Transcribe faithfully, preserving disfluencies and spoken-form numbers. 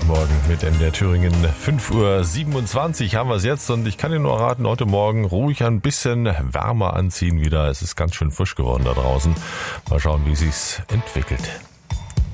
Guten Morgen mit M D R Thüringen. fünf Uhr siebenundzwanzig haben wir es jetzt und ich kann Ihnen nur raten, heute Morgen ruhig ein bisschen wärmer anziehen wieder. Es ist ganz schön frisch geworden da draußen. Mal schauen, wie sich's entwickelt.